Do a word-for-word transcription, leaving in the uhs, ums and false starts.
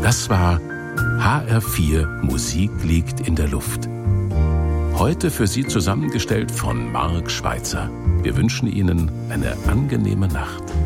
Das war H R vier Musik liegt in der Luft. Heute für Sie zusammengestellt von Marc Schweitzer. Wir wünschen Ihnen eine angenehme Nacht.